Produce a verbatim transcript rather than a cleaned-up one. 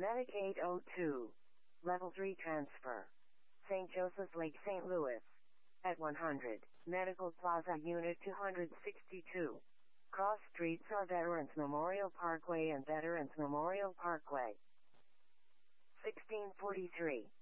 Medic eight oh two. Level three transfer. Saint Joseph's Lake, Saint Louis. At one hundred. Medical Plaza Unit two sixty-two. Cross streets are Veterans Memorial Parkway and Veterans Memorial Parkway. sixteen forty-three.